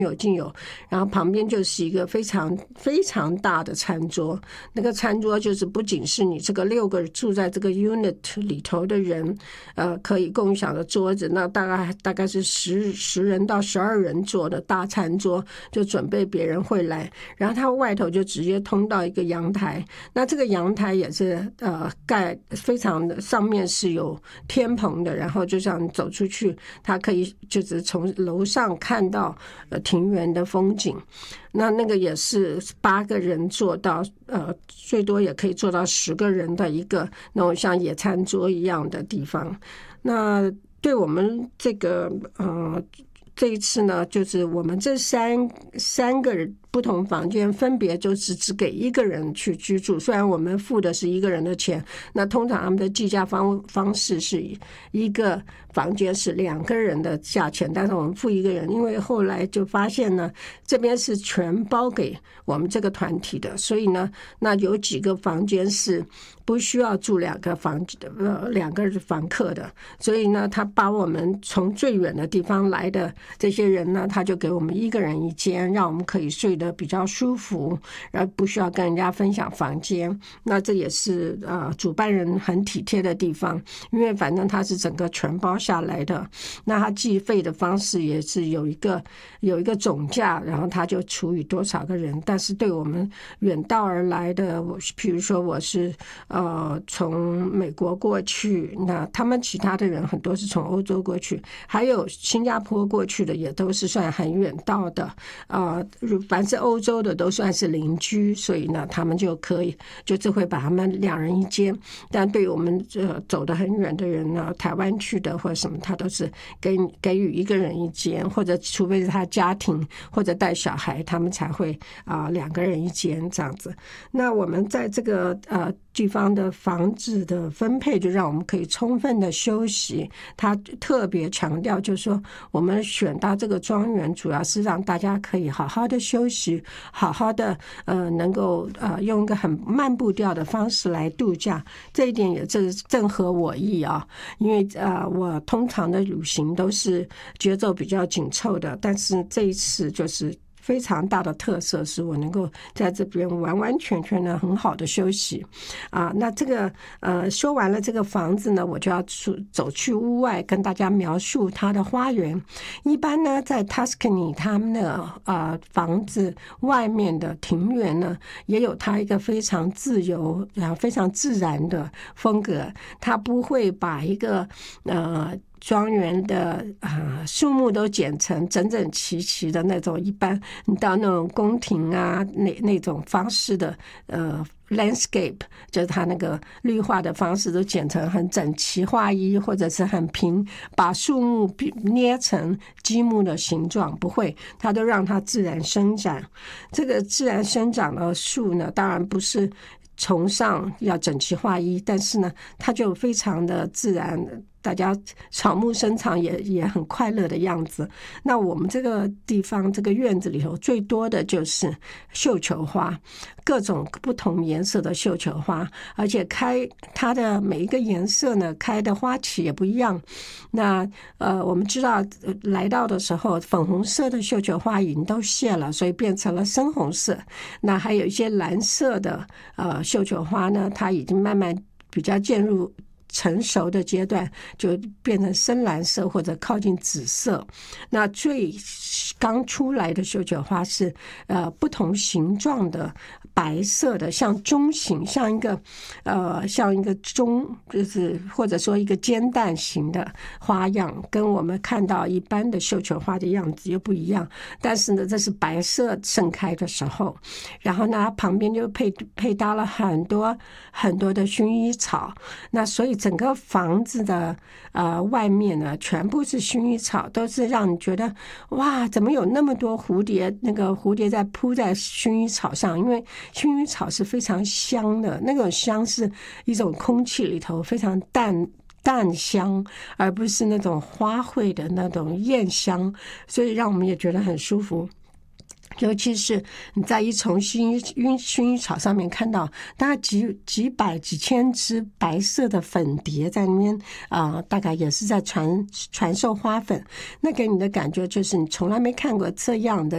有进有，然后旁边就是一个非常非常大的餐桌。那个餐桌就是不仅是你这个6个住在这个 unit 里头的人，可以共享的桌子，那大概是10人到12人坐的大餐桌，就准备别人会来。然后它外头就直接通到一个阳台，那这个阳台也是盖非常的，上面是有天棚的，然后就这样走出去，它可以就是从楼上看到庭园的风景。那个也是8个人坐到最多也可以坐到10个人的一个那种像野餐桌一样的地方。那对我们这个这一次呢，就是我们这三个不同房间分别就是只给1个人去居住，虽然我们付的是1个人的钱，那通常他们的计价方式是一个房间是2个人的价钱，但是我们付1个人，因为后来就发现呢，这边是全包给我们这个团体的，所以呢，那有几个房间是不需要住2个房客的，所以呢，他把我们从最远的地方来的这些人呢，他就给我们1个人1间，让我们可以睡得比较舒服，然后不需要跟人家分享房间。那这也是主办人很体贴的地方，因为反正他是整个全包下来的，那他计费的方式也是有一个总价，然后他就除以多少个人。但是对我们远道而来的，譬如说我是从美国过去，那他们其他的人很多是从欧洲过去，还有新加坡过去的也都是算很远道的，凡是欧洲的都算是邻居，所以呢，他们就可以就是会把他们2人1间。但对于我们走得很远的人呢，台湾去的或者什么，他都是给予1个人1间，或者除非是他家庭或者带小孩，他们才会2个人1间这样子。那我们在这个地方的房子的分配，就让我们可以充分的休息。他特别强调，就是说我们选到这个庄园，主要是让大家可以好好的休息，好好的能够用一个很慢步调的方式来度假。这一点也正合我意啊，因为我通常的旅行都是节奏比较紧凑的，但是这一次就是非常大的特色是我能够在这边完完全全的很好的休息那这个说完了这个房子呢，我就要走去屋外跟大家描述它的花园。一般呢，在 Tuscany 他们的房子外面的庭园呢，也有它一个非常自由然后非常自然的风格，它不会把一个庄园的树木都剪成整整齐齐的那种，一般你到那种宫廷那种方式的landscape， 就是它那个绿化的方式都剪成很整齐划一，或者是很平，把树木捏成积木的形状，不会，它都让它自然生长。这个自然生长的树呢，当然不是崇尚要整齐划一，但是呢，它就非常的自然，大家草木生长也很快乐的样子。那我们这个地方这个院子里头最多的就是绣球花，各种不同颜色的绣球花，而且它的每一个颜色呢，开的花期也不一样。那我们知道来到的时候，粉红色的绣球花已经都谢了，所以变成了深红色。那还有一些蓝色的绣球花呢，它已经慢慢比较渐入成熟的阶段，就变成深蓝色或者靠近紫色。那最刚出来的绣球花是不同形状的白色的，像钟形，像一个钟，就是或者说一个煎蛋形的花样，跟我们看到一般的绣球花的样子又不一样。但是呢，这是白色盛开的时候，然后呢，旁边就配搭了很多很多的薰衣草。那所以整个房子的外面呢，全部是薰衣草，都是让你觉得哇，怎么有那么多蝴蝶？那个蝴蝶在扑在薰衣草上，因为薰衣草是非常香的，那种香是一种空气里头非常淡香，而不是那种花卉的那种艳香，所以让我们也觉得很舒服。尤其是你在一丛薰衣草上面看到大概几百几千只白色的粉蝶在那边大概也是在传授花粉，那给你的感觉就是你从来没看过这样的